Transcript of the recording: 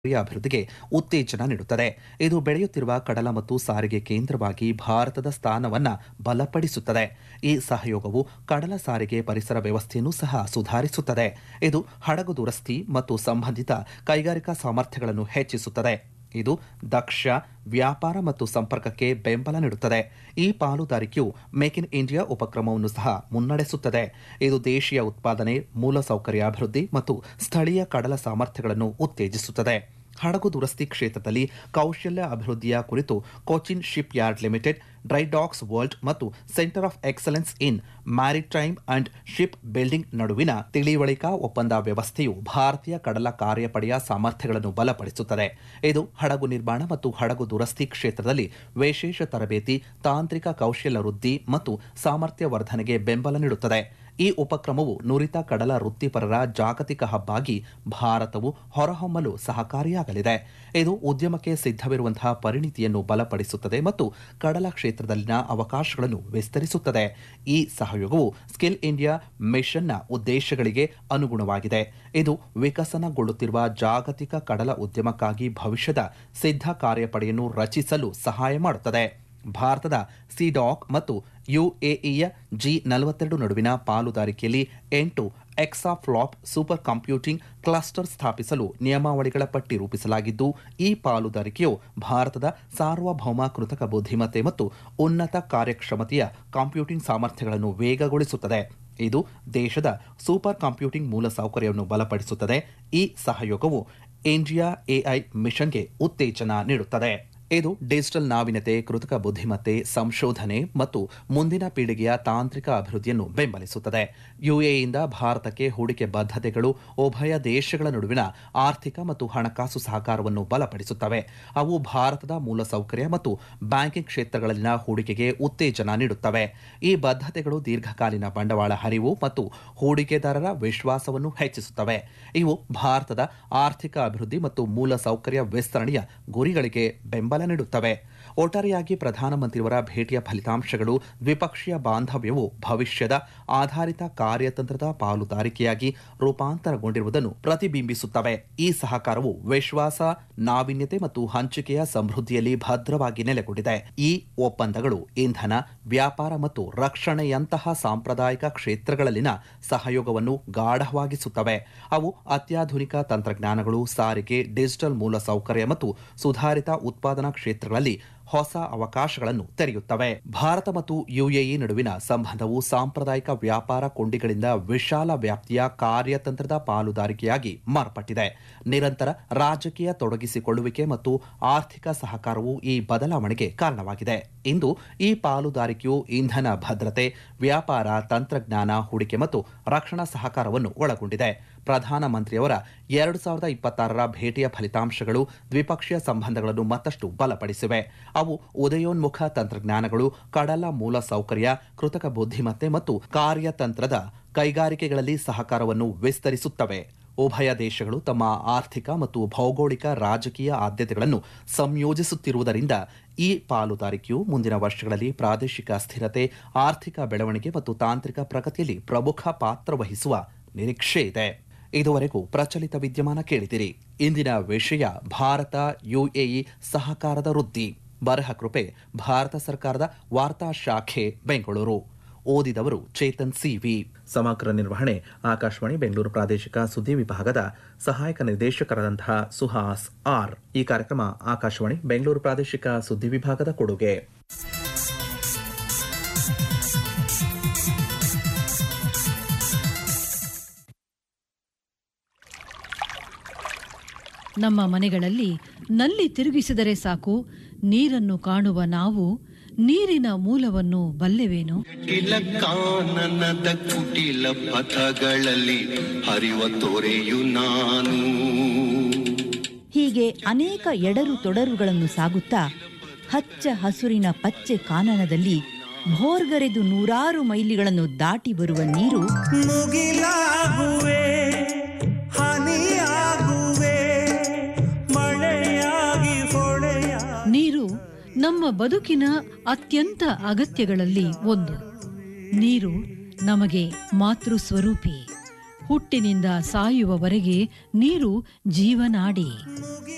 ಅಭಿವೃದ್ಧಿಗೆ ಉತ್ತೇಜನ ನೀಡುತ್ತದೆ. ಇದು ಬೆಳೆಯುತ್ತಿರುವ ಕಡಲ ಮತ್ತು ಸಾರಿಗೆ ಕೇಂದ್ರವಾಗಿ ಭಾರತದ ಸ್ಥಾನವನ್ನು ಬಲಪಡಿಸುತ್ತದೆ. ಈ ಸಹಯೋಗವು ಕಡಲ ಸಾರಿಗೆ ಪರಿಸರ ವ್ಯವಸ್ಥೆಯನ್ನು ಸಹ ಸುಧಾರಿಸುತ್ತದೆ. ಇದು ಹಡಗು ದುರಸ್ತಿ ಮತ್ತು ಸಂಬಂಧಿತ ಕೈಗಾರಿಕಾ ಸಾಮರ್ಥ್ಯಗಳನ್ನು ಹೆಚ್ಚಿಸುತ್ತದೆ. ಇದು ದಕ್ಷ ವ್ಯಾಪಾರ ಮತ್ತು ಸಂಪರ್ಕಕ್ಕೆ ಬೆಂಬಲ ನೀಡುತ್ತದೆ. ಈ ಪಾಲುದಾರಿಕೆಯು ಮೇಕ್ ಇನ್ ಇಂಡಿಯಾ ಉಪಕ್ರಮವನ್ನು ಸಹ ಮುನ್ನಡೆಸುತ್ತದೆ. ಇದು ದೇಶೀಯ ಉತ್ಪಾದನೆ, ಮೂಲಸೌಕರ್ಯ ಅಭಿವೃದ್ಧಿ ಮತ್ತು ಸ್ಥಳೀಯ ಕಡಲ ಸಾಮರ್ಥ್ಯಗಳನ್ನು ಉತ್ತೇಜಿಸುತ್ತದೆ. ಹಡಗು ದುರಸ್ತಿ ಕ್ಷೇತ್ರದಲ್ಲಿ ಕೌಶಲ್ಯ ಅಭಿವೃದ್ಧಿಯ ಕುರಿತು Cochin ship yard limited, dry docx world ಮತ್ತು centre of excellence in maritime and ship building ನಡುವಿನ ತಿಳಿವಳಿಕಾ ಒಪ್ಪಂದ ವ್ಯವಸ್ಥೆಯು ಭಾರತೀಯ ಕಡಲ ಕಾರ್ಯಪಡೆಯ ಸಾಮರ್ಥ್ಯಗಳನ್ನು ಬಲಪಡಿಸುತ್ತದೆ. ಇದು ಹಡಗು ನಿರ್ಮಾಣ ಮತ್ತು ಹಡಗು ದುರಸ್ತಿ ಕ್ಷೇತ್ರದಲ್ಲಿ ವಿಶೇಷ ತರಬೇತಿ, ತಾಂತ್ರಿಕ ಕೌಶಲ್ಯ ವೃದ್ಧಿ ಮತ್ತು ಸಾಮರ್ಥ್ಯ ವರ್ಧನೆಗೆ ಬೆಂಬಲ ನೀಡುತ್ತದೆ. ಈ ಉಪಕ್ರಮವು ನುರಿತ ಕಡಲ ವೃತ್ತಿಪರರ ಜಾಗತಿಕ ಹಬ್ ಆಗಿ ಭಾರತವು ಹೊರಹೊಮ್ಮಲು ಸಹಕಾರಿಯಾಗಲಿದೆ. ಇದು ಉದ್ಯಮಕ್ಕೆ ಸಿದ್ಧವಿರುವಂತಹ ಪರಿಣಿತಿಯನ್ನು ಬಲಪಡಿಸುತ್ತದೆ ಮತ್ತು ಕಡಲ ಕ್ಷೇತ್ರದಲ್ಲಿನ ಅವಕಾಶಗಳನ್ನು ವಿಸ್ತರಿಸುತ್ತದೆ. ಈ ಸಹಯೋಗವು ಸ್ಕಿಲ್ ಇಂಡಿಯಾ ಮಿಷನ್ನ ಉದ್ದೇಶಗಳಿಗೆ ಅನುಗುಣವಾಗಿದೆ. ಇದು ವಿಕಸನಗೊಳ್ಳುತ್ತಿರುವ ಜಾಗತಿಕ ಕಡಲ ಉದ್ಯಮಕ್ಕಾಗಿ ಭವಿಷ್ಯದ ಸಿದ್ಧ ಕಾರ್ಯಪಡೆಯನ್ನು ರಚಿಸಲು ಸಹಾಯ ಮಾಡುತ್ತದೆ. ಭಾರತದ ಸಿಡಾಕ್ ಮತ್ತು ಯುಎಇಯ G42 ನಡುವಿನ ಪಾಲುದಾರಿಕೆಯಲ್ಲಿ 8 ಎಕ್ಸಾಫ್ಲಾಪ್ ಸೂಪರ್ ಕಂಪ್ಯೂಟಿಂಗ್ ಕ್ಲಸ್ಟರ್ ಸ್ಥಾಪಿಸಲು ನಿಯಮಾವಳಿಗಳ ಪಟ್ಟಿ ರೂಪಿಸಲಾಗಿದ್ದು, ಈ ಪಾಲುದಾರಿಕೆಯು ಭಾರತದ ಸಾರ್ವಭೌಮ ಕೃತಕ ಬುದ್ಧಿಮತ್ತೆ ಮತ್ತು ಉನ್ನತ ಕಾರ್ಯಕ್ಷಮತೆಯ ಕಂಪ್ಯೂಟಿಂಗ್ ಸಾಮರ್ಥ್ಯಗಳನ್ನು ವೇಗಗೊಳಿಸುತ್ತದೆ. ಇದು ದೇಶದ ಸೂಪರ್ ಕಂಪ್ಯೂಟಿಂಗ್ ಮೂಲಸೌಕರ್ಯವನ್ನು ಬಲಪಡಿಸುತ್ತದೆ. ಈ ಸಹಯೋಗವು ಇಂಡಿಯಾ ಎಐ ಮಿಷನ್ಗೆ ಉತ್ತೇಜನ ನೀಡುತ್ತದೆ. ಇದು ಡಿಜಿಟಲ್ ನಾವೀನ್ಯತೆ, ಕೃತಕ ಬುದ್ಧಿಮತ್ತೆ, ಸಂಶೋಧನೆ ಮತ್ತು ಮುಂದಿನ ಪೀಳಿಗೆಯ ತಾಂತ್ರಿಕ ಅಭಿವೃದ್ಧಿಯನ್ನು ಬೆಂಬಲಿಸುತ್ತದೆ. ಯುಎಇಯಿಂದ ಭಾರತಕ್ಕೆ ಹೂಡಿಕೆ ಬದ್ಧತೆಗಳು ಉಭಯ ದೇಶಗಳ ನಡುವಿನ ಆರ್ಥಿಕ ಮತ್ತು ಹಣಕಾಸು ಸಹಕಾರವನ್ನು ಬಲಪಡಿಸುತ್ತವೆ. ಅವು ಭಾರತದ ಮೂಲಸೌಕರ್ಯ ಮತ್ತು ಬ್ಯಾಂಕಿಂಗ್ ಕ್ಷೇತ್ರಗಳಲ್ಲಿನ ಹೂಡಿಕೆಗೆ ಉತ್ತೇಜನ ನೀಡುತ್ತವೆ. ಈ ಬದ್ಧತೆಗಳು ದೀರ್ಘಕಾಲೀನ ಬಂಡವಾಳ ಹರಿವು ಮತ್ತು ಹೂಡಿಕೆದಾರರ ವಿಶ್ವಾಸವನ್ನು ಹೆಚ್ಚಿಸುತ್ತವೆ. ಇವು ಭಾರತದ ಆರ್ಥಿಕ ಅಭಿವೃದ್ಧಿ ಮತ್ತು ಮೂಲಸೌಕರ್ಯ ವಿಸ್ತರಣೆಯ ಗುರಿಗಳಿಗೆ ಬೆಂಬಲ ನೀಡುತ್ತವೆ. ಒಟ್ಟಾರೆಯಾಗಿ ಪ್ರಧಾನಮಂತ್ರಿಯವರ ಭೇಟಿಯ ಫಲಿತಾಂಶಗಳು ದ್ವಿಪಕ್ಷೀಯ ಬಾಂಧವ್ಯವು ಭವಿಷ್ಯದ ಆಧಾರಿತ ಕಾರ್ಯತಂತ್ರದ ಪಾಲುದಾರಿಕೆಯಾಗಿ ರೂಪಾಂತರಗೊಂಡಿರುವುದನ್ನು ಪ್ರತಿಬಿಂಬಿಸುತ್ತವೆ. ಈ ಸಹಕಾರವು ವಿಶ್ವಾಸ, ನಾವೀನ್ಯತೆ ಮತ್ತು ಹಂಚಿಕೆಯ ಸಮೃದ್ಧಿಯಲ್ಲಿ ಭದ್ರವಾಗಿ ನೆಲೆಗೊಂಡಿದೆ. ಈ ಒಪ್ಪಂದಗಳು ಇಂಧನ, ವ್ಯಾಪಾರ ಮತ್ತು ರಕ್ಷಣೆಯಂತಹ ಸಾಂಪ್ರದಾಯಿಕ ಕ್ಷೇತ್ರಗಳಲ್ಲಿನ ಸಹಯೋಗವನ್ನು ಗಾಢವಾಗಿಸುತ್ತವೆ. ಅವು ಅತ್ಯಾಧುನಿಕ ತಂತ್ರಜ್ಞಾನಗಳು, ಸಾರಿಗೆ, ಡಿಜಿಟಲ್ ಮೂಲಸೌಕರ್ಯ ಮತ್ತು ಸುಧಾರಿತ ಉತ್ಪಾದನಾ ಕ್ಷೇತ್ರಗಳಲ್ಲಿ ಹೊಸ ಅವಕಾಶಗಳನ್ನು ತೆರೆಯುತ್ತವೆ. ಭಾರತ ಮತ್ತು ಯುಎಇ ನಡುವಿನ ಸಂಬಂಧವು ಸಾಂಪ್ರದಾಯಿಕ ವ್ಯಾಪಾರ ಕೊಂಡಿಗಳಿಂದ ವಿಶಾಲ ವ್ಯಾಪ್ತಿಯ ಕಾರ್ಯತಂತ್ರದ ಪಾಲುದಾರಿಕೆಯಾಗಿ ಮಾರ್ಪಟ್ಟಿದೆ. ನಿರಂತರ ರಾಜಕೀಯ ತೊಡಗಿಸಿಕೊಳ್ಳುವಿಕೆ ಮತ್ತು ಆರ್ಥಿಕ ಸಹಕಾರವು ಈ ಬದಲಾವಣೆಗೆ ಕಾರಣವಾಗಿದೆ. ಇಂದು ಈ ಪಾಲುದಾರಿಕೆಯು ಇಂಧನ ಭದ್ರತೆ, ವ್ಯಾಪಾರ, ತಂತ್ರಜ್ಞಾನ, ಹೂಡಿಕೆ ಮತ್ತು ರಕ್ಷಣಾ ಸಹಕಾರವನ್ನು ಒಳಗೊಂಡಿದೆ. ಪ್ರಧಾನಮಂತ್ರಿಯವರ 2026ರ ಭೇಟಿಯ ಫಲಿತಾಂಶಗಳು ದ್ವಿಪಕ್ಷೀಯ ಸಂಬಂಧಗಳನ್ನು ಮತ್ತಷ್ಟು ಬಲಪಡಿಸಿವೆ. ಅವು ಉದಯೋನ್ಮುಖ ತಂತ್ರಜ್ಞಾನಗಳು, ಕಡಲ ಮೂಲಸೌಕರ್ಯ, ಕೃತಕ ಬುದ್ಧಿಮತ್ತೆ ಮತ್ತು ಕಾರ್ಯತಂತ್ರದ ಕೈಗಾರಿಕೆಗಳಲ್ಲಿ ಸಹಕಾರವನ್ನು ವಿಸ್ತರಿಸುತ್ತವೆ. ಉಭಯ ದೇಶಗಳು ತಮ್ಮ ಆರ್ಥಿಕ ಮತ್ತು ಭೌಗೋಳಿಕ ರಾಜಕೀಯ ಆದ್ಯತೆಗಳನ್ನು ಸಂಯೋಜಿಸುತ್ತಿರುವುದರಿಂದ ಈ ಪಾಲುದಾರಿಕೆಯು ಮುಂದಿನ ವರ್ಷಗಳಲ್ಲಿ ಪ್ರಾದೇಶಿಕ ಸ್ಥಿರತೆ, ಆರ್ಥಿಕ ಬೆಳವಣಿಗೆ ಮತ್ತು ತಾಂತ್ರಿಕ ಪ್ರಗತಿಯಲ್ಲಿ ಪ್ರಮುಖ ಪಾತ್ರ ವಹಿಸುವ ನಿರೀಕ್ಷೆ ಇದೆ. ಇದುವರೆಗೂ ಪ್ರಚಲಿತ ವಿದ್ಯಮಾನ ಕೇಳಿದಿರಿ. ಇಂದಿನ ವಿಷಯ ಭಾರತ ಯುಎಇ ಸಹಕಾರದ ವೃದ್ಧಿ. ಬರಹ ಕೃಪೆ ಭಾರತ ಸರ್ಕಾರದ ವಾರ್ತಾ ಶಾಖೆ, ಬೆಂಗಳೂರು. ಓದಿದವರು ಚೇತನ್ ಸಿವಿ. ಸಮಗ್ರ ನಿರ್ವಹಣೆ ಆಕಾಶವಾಣಿ ಬೆಂಗಳೂರು ಪ್ರಾದೇಶಿಕ ಸುದ್ದಿ ವಿಭಾಗದ ಸಹಾಯಕ ನಿರ್ದೇಶಕರಾದಂತಹ ಸುಹಾಸ್ ಆರ್. ಈ ಕಾರ್ಯಕ್ರಮ ಆಕಾಶವಾಣಿ ಬೆಂಗಳೂರು ಪ್ರಾದೇಶಿಕ ಸುದ್ದಿ ವಿಭಾಗದ ಕೊಡುಗೆ. ನಮ್ಮ ಮನೆಗಳಲ್ಲಿ ನಲ್ಲಿ ತಿರುಗಿಸಿದರೆ ಸಾಕು, ನೀರನ್ನು ಕಾಣುವ ನಾವು ನೀರಿನ ಮೂಲವನ್ನು ಬಲ್ಲೆವೇನು? ಕಾನನದ ಕುಟಿಲ ಪಥಗಳಲ್ಲಿ ಹರಿವ ತೊರೆಯು ನಾನು. ಹೀಗೆ ಅನೇಕ ಎಡರು ತೊಡರುಗಳನ್ನು ಸಾಗುತ್ತಾ ಹಚ್ಚ ಹಸುರಿನ ಪಚ್ಚೆ ಕಾನನದಲ್ಲಿ ಭೋರ್ಗರೆದು 100 ಮೈಲಿಗಳನ್ನು ದಾಟಿ ಬರುವ ನೀರು ಮುಗಿಲಾಗುವೆ, ಹನಿಯಾಗುವೆ, ಮಳೆಯಾಗಿ ಹೊಳೆಯ. ನೀರು ನಮ್ಮ ಬದುಕಿನ ಅತ್ಯಂತ ಅಗತ್ಯಗಳಲ್ಲಿ ಒಂದು. ನೀರು ನಮಗೆ ಮಾತೃ ಸ್ವರೂಪಿ. ಹುಟ್ಟಿನಿಂದ ಸಾಯುವವರೆಗೆ ನೀರು ಜೀವನಾಡಿ.